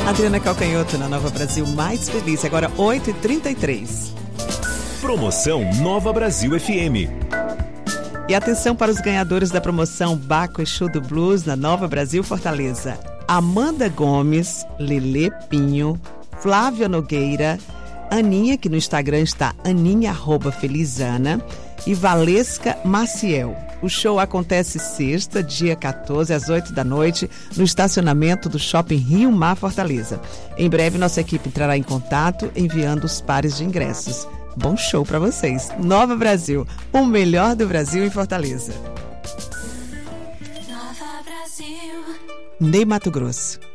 Adriana Calcanhoto na Nova Brasil Mais Feliz, agora 8h33. Promoção Nova Brasil FM. E atenção para os ganhadores da promoção Baco Exu do Blues na Nova Brasil Fortaleza. Amanda Gomes, Lelê Pinho, Flávia Nogueira, Aninha, que no Instagram está aninha@felizana, e Valesca Maciel. O show acontece sexta, dia 14, às 8 da noite, no estacionamento do Shopping Rio Mar Fortaleza. Em breve, nossa equipe entrará em contato, enviando os pares de ingressos. Bom show para vocês. Nova Brasil, o melhor do Brasil em Fortaleza. Nova Brasil. Ney Mato Grosso.